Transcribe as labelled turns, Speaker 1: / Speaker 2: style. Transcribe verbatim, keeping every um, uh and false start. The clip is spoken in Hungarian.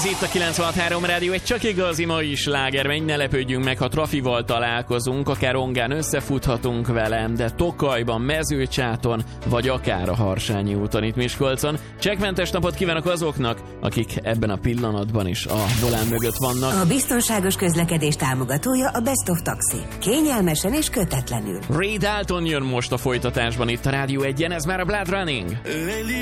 Speaker 1: Ez itt a kilencvenhat három Rádió, egy csak igazi mai slágermegy, ne lepődjünk meg, ha Trafival találkozunk, akár Ongán összefuthatunk velem, de Tokajban, Mezőcsáton, vagy akár a Harsányi úton itt Miskolcon. Csekkmentes napot kívánok azoknak, akik ebben a pillanatban is a volán mögött vannak.
Speaker 2: A biztonságos közlekedés támogatója a Best of Taxi. Kényelmesen és kötetlenül.
Speaker 1: Ray Dalton jön most a folytatásban itt a Rádió egyen, ez már a Blood Running.